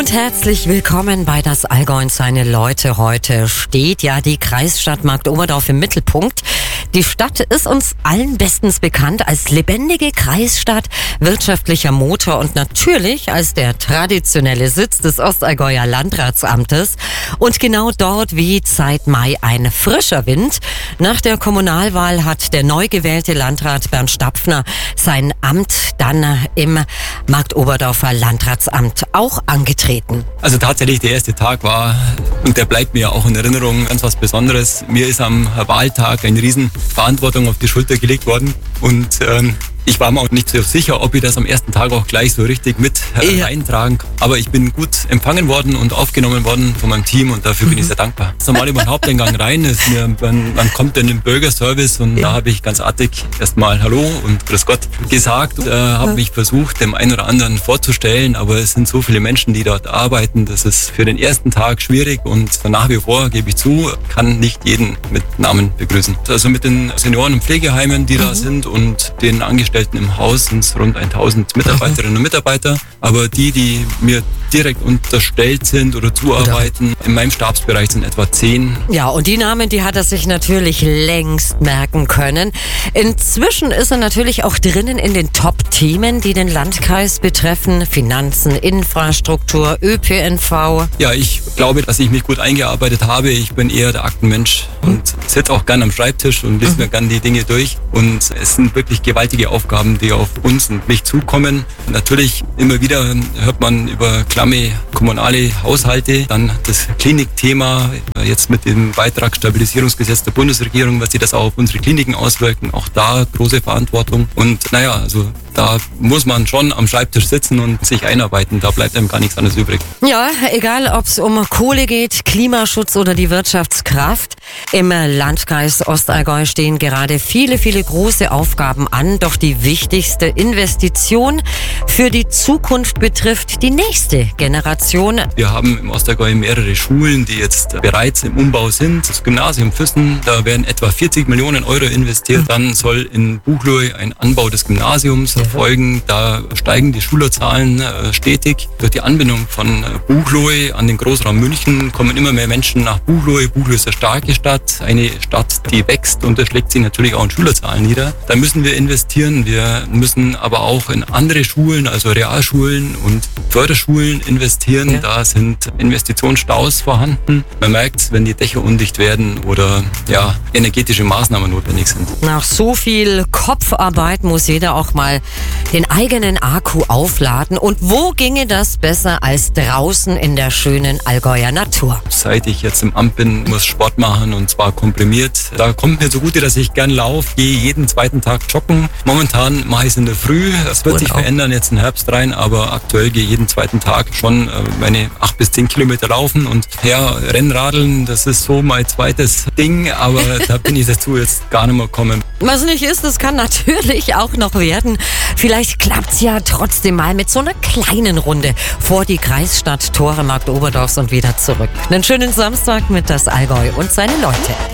Und herzlich willkommen bei Das Allgäu und seine Leute. Heute steht ja die Kreisstadt Marktoberdorf im Mittelpunkt. Die Stadt ist uns allen bestens bekannt als lebendige Kreisstadt, wirtschaftlicher Motor und natürlich als der traditionelle Sitz des Ostallgäuer Landratsamtes. Und genau dort weht seit Mai ein frischer Wind. Nach der Kommunalwahl hat der neu gewählte Landrat Bernd Stapfner sein Amt dann im Marktoberdorfer Landratsamt auch angetreten. Also tatsächlich der erste Tag war, und der bleibt mir auch in Erinnerung, ganz was Besonderes. Mir ist am Wahltag eine Riesenverantwortung auf die Schulter gelegt worden und ich war mir auch nicht so sicher, ob ich das am ersten Tag auch gleich so richtig mit reintragen kann. Aber ich bin gut empfangen worden und aufgenommen worden von meinem Team und dafür bin ich sehr dankbar. Normal über den Haupteingang rein, man kommt in den Bürgerservice und da habe ich ganz artig erstmal Hallo und Grüß Gott gesagt. Habe mich versucht, dem einen oder anderen vorzustellen, aber es sind so viele Menschen, die dort arbeiten. Das ist für den ersten Tag schwierig und nach wie vor, gebe ich zu, kann nicht jeden mit Namen begrüßen. Also mit den Senioren- und Pflegeheimen, die da sind und den Angestellten im Haus sind es rund 1000 Mitarbeiterinnen und Mitarbeiter. Aber die mir direkt unterstellt sind oder zuarbeiten, in meinem Stabsbereich sind etwa 10. Ja, und die Namen, die hat er sich natürlich längst merken können. Inzwischen ist er natürlich auch drinnen in den Top-Themen, die den Landkreis betreffen. Finanzen, Infrastruktur, ÖPNV. Ja, ich glaube, dass ich mich gut eingearbeitet habe. Ich bin eher der Aktenmensch und sitze auch gern am Schreibtisch und lese mir gern die Dinge durch. Und es sind wirklich gewaltige Aufgaben, die auf uns und mich zukommen. Natürlich immer wieder hört man über klamme kommunale Haushalte, dann das Klinikthema, jetzt mit dem Beitragsstabilisierungsgesetz der Bundesregierung, was sich das auch auf unsere Kliniken auswirken, auch da große Verantwortung. Und naja, also da muss man schon am Schreibtisch sitzen und sich einarbeiten, da bleibt einem gar nichts anderes übrig. Ja, egal ob es um Kohle geht, Klimaschutz oder die Wirtschaftskraft, im Landkreis Ostallgäu stehen gerade viele große Aufgaben an, doch die wichtigste Investition für die Zukunft betrifft die nächste Generation. Wir haben im Ostallgäu mehrere Schulen, die jetzt bereits im Umbau sind. Das Gymnasium Füssen, da werden etwa 40 Millionen Euro investiert. Dann soll in Buchloe ein Anbau des Gymnasiums erfolgen. Da steigen die Schülerzahlen stetig. Durch die Anbindung von Buchloe an den Großraum München kommen immer mehr Menschen nach Buchloe. Buchloe ist eine starke Stadt, eine Stadt, die wächst und das schlägt sich natürlich auch in Schülerzahlen nieder. Da müssen wir investieren. Wir müssen aber auch in andere Schulen, also Realschulen und Förderschulen investieren. Ja. Da sind Investitionsstaus vorhanden. Man merkt, wenn die Dächer undicht werden oder energetische Maßnahmen notwendig sind. Nach so viel Kopfarbeit muss jeder auch mal den eigenen Akku aufladen. Und wo ginge das besser als draußen in der schönen Allgäuer Natur? Seit ich jetzt im Amt bin, muss Sport machen und zwar komprimiert. Da kommt mir zugute, dass ich gern laufe, gehe jeden zweiten Tag joggen. Momentan mache ich es in der Früh. Das wird sich verändern jetzt in den Herbst rein, aber aktuell gehe ich jeden zweiten Tag schon meine 8 bis 10 Kilometer laufen und Rennradeln, das ist so mein zweites Ding, aber da bin ich dazu jetzt gar nicht mehr gekommen. Was nicht ist, das kann natürlich auch noch werden. Vielleicht klappt's ja trotzdem mal mit so einer kleinen Runde vor die Kreisstadt Tore Marktoberdorfs und wieder zurück. Einen schönen Samstag mit Das Allgäu und seine Leute.